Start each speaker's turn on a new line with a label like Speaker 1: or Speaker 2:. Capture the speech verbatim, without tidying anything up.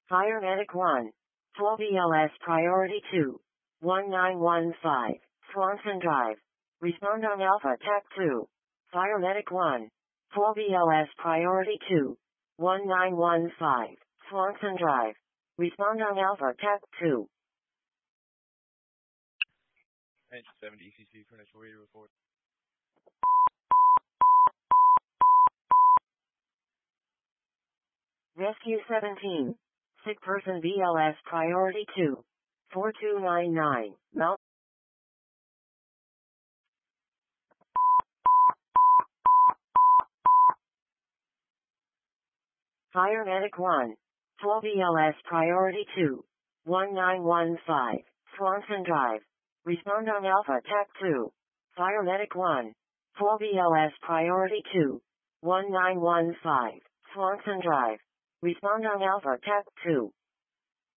Speaker 1: Fire Medic one. four B L S Priority two. one nine one five. Swanson Drive. Respond on Alpha T A C two. Fire Medic one. four B L S Priority two. one nine one five. Swanson Drive. Respond on Alpha T A C two.
Speaker 2: Engine seventy E C C, Credential Radio Report.
Speaker 1: Rescue seventeen. Sick person B L S Priority two. four two nine nine. Mount. Fire Medic one. four B L S Priority two. one nine one five. Swanson Drive. Respond on Alpha T A C two. Fire Medic one. four B L S Priority two. one nine one five. Swanson Drive. Respond on Alpha T A C two.